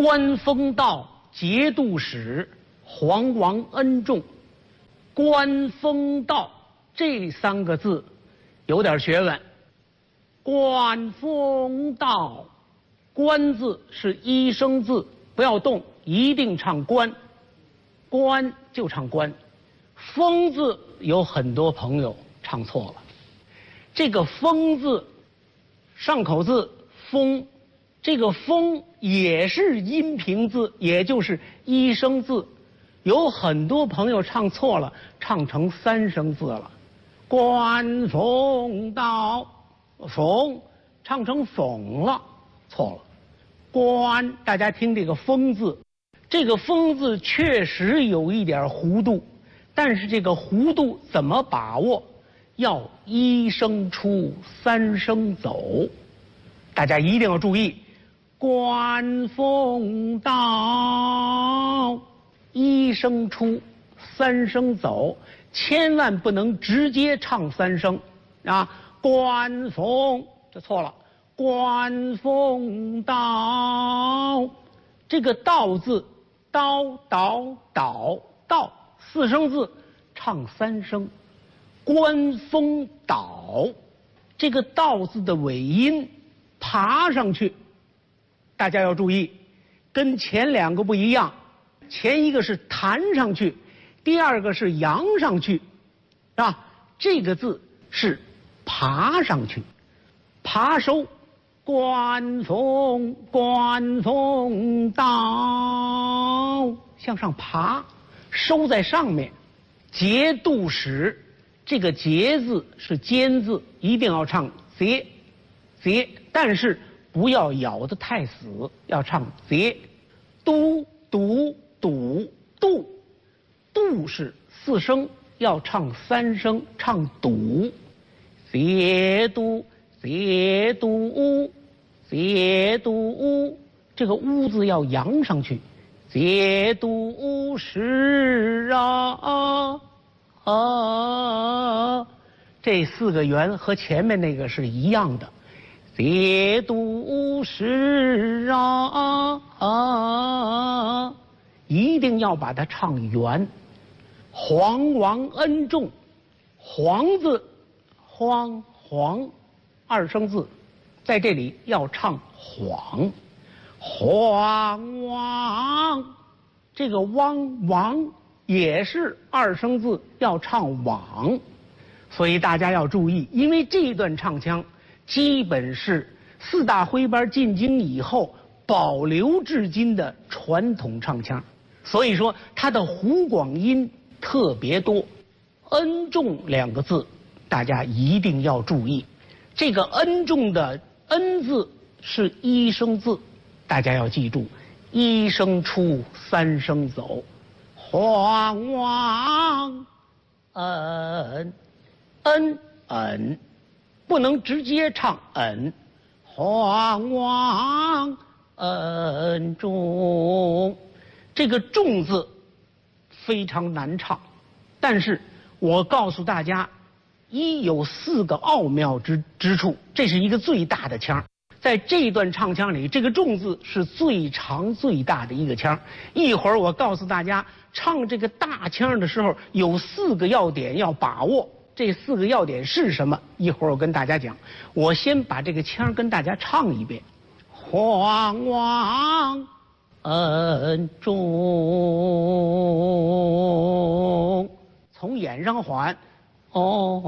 官封道，节度使，皇王恩重。官封道这3个字有点学问。官封道，官字是一声字，不要动，一定唱官。官就唱官。封字有很多朋友唱错了。这个封字，上口字封，这个封也是阴平字，也就是一声字。有很多朋友唱错了，唱成3声字了。官封道，封唱成讽了，错了。官，大家听这个封字，这个封字确实有一点弧度，但是这个弧度怎么把握？要1声出3声走，大家一定要注意。官封道，1声出3声走，千万不能直接唱3声啊！官封这错了，官封道，这个道字，刀倒倒道4声字，唱3声。官封岛，这个道字的尾音爬上去，大家要注意，跟前2个不一样。前一个是弹上去，第2个是扬上去，啊，这个字是爬上去，爬收。官封道，向上爬，收在上面。节度使，这个节字是尖字，一定要唱节，但是不要咬得太死，要唱节。都笃笃度，度是4声，要唱3声，唱笃。节度这个乌字要扬上去。节度使这4个元和前面那个是一样的。节度使一定要把它唱圆。皇王恩重，皇字荒黄2声字，在这里要唱晃。皇王，这个王也是2声字，要唱往。所以大家要注意，因为这段唱腔基本是4大徽班进京以后保留至今的传统唱腔，所以说它的湖广音特别多。恩重2个字大家一定要注意，这个恩重的恩字是1声字，大家要记住，1声出3声走。皇王恩，不能直接唱恩。皇王恩重，这个重字非常难唱，但是我告诉大家，有4个奥妙之处，这是一个最大的腔。在这段唱腔里，这个重字是最长最大的一个腔。一会儿我告诉大家，唱这个大腔的时候有4个要点要把握，这4个要点是什么？一会儿我跟大家讲。我先把这个腔跟大家唱一遍。皇王恩重，从眼上缓，